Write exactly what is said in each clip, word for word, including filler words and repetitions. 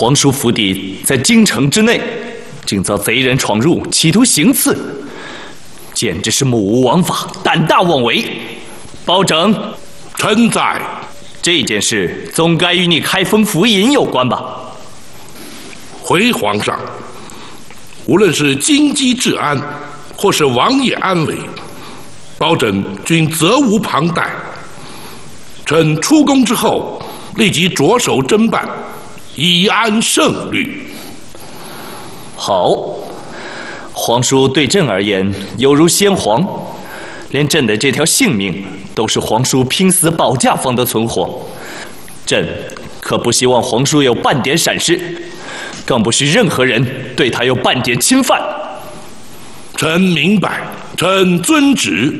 皇叔府邸在京城之内，竟遭贼人闯入，企图行刺，简直是目无王法，胆大妄为。包拯， 臣在。 这件事总该与你开封府尹有关吧？ 回皇上，无论是京畿治安，或是王爷安危，包拯均责无旁贷。臣出宫之后，立即着手侦办，以安圣律。 好，皇叔对朕而言犹如先皇，连朕的这条性命都是皇叔拼死保驾方得存活。朕可不希望皇叔有半点闪失，更不许任何人对他有半点侵犯。 臣明白，臣遵旨。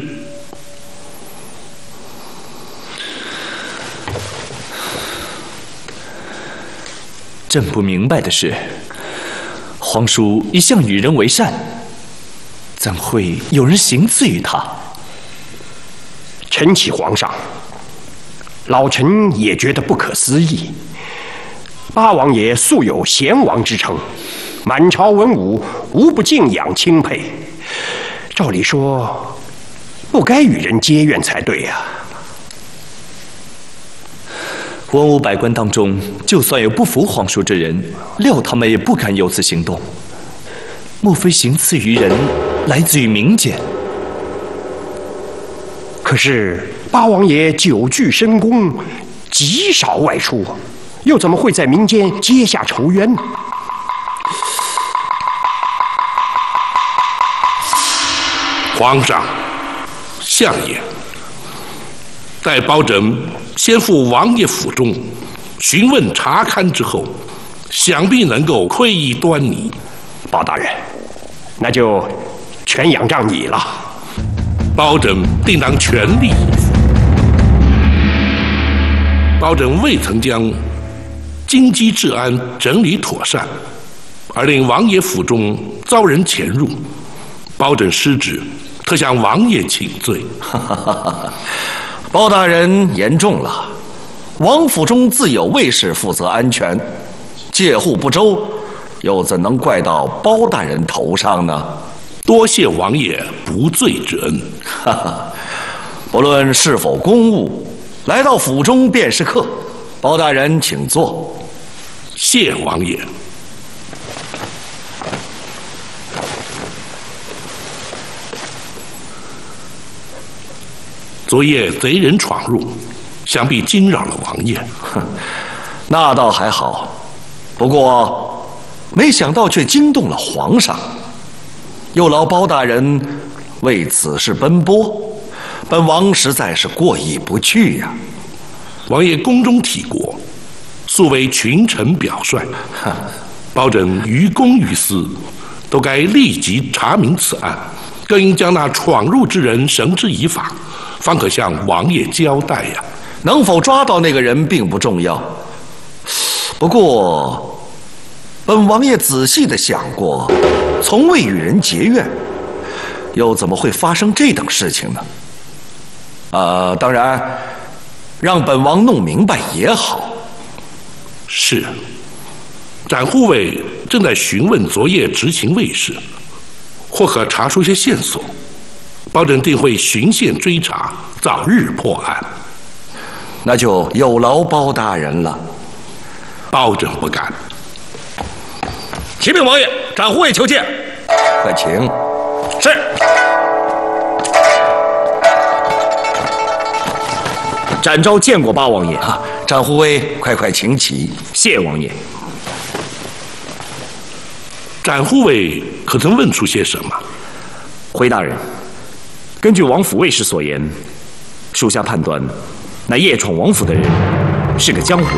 朕不明白的是，皇叔一向与人为善，怎会有人行刺于他？ 臣启皇上，老臣也觉得不可思议。八王爷素有贤王之称，满朝文武无不敬仰钦佩。照理说，不该与人结怨才对呀、啊。 文武百官当中，就算有不服皇叔之人，料他们也不敢有此行动。莫非行刺于人来自于民间？ 可是八王爷久居深宫，极少外出，又怎么会在民间结下仇冤呢？ 皇上，相爷，待包拯先赴王爷府中询问查勘之后，想必能够窥一端倪。 包大人，那就全仰仗你了。 包拯定当全力以赴。包拯未曾将京畿治安整理妥善，而令王爷府中遭人潜入，包拯失职，特向王爷请罪。 包大人言重了，王府中自有卫士负责安全，戒护不周，又怎能怪到包大人头上呢？ 多谢王爷不罪之恩。 哈哈，不论是否公务，来到府中便是客。包大人请坐。 谢王爷。昨夜贼人闯入，想必惊扰了王爷。 哼，那倒还好，不过没想到却惊动了皇上。又劳包大人为此事奔波，本王实在是过意不去呀、啊。 王爷宫中体国，素为群臣表率，包拯于公于私，都该立即查明此案，更应将那闯入之人绳之以法，方可向王爷交代呀。 能否抓到那个人并不重要，不过本王爷仔细的想过，从未与人结怨，又怎么会发生这等事情呢？呃，当然，让本王弄明白也好。 是，展护卫正在询问昨夜执勤卫士，或可查出些线索，包拯定会循线追查，早日破案。 那就有劳包大人了。 包拯不敢。 启禀王爷，展护卫求见。 快请。 是。展昭见过八王爷。 啊，展护卫，快快请起。 谢王爷。 展护卫可曾问出些什么？ 回大人，根据王府卫士所言，属下判断，那夜闯王府的人是个江湖。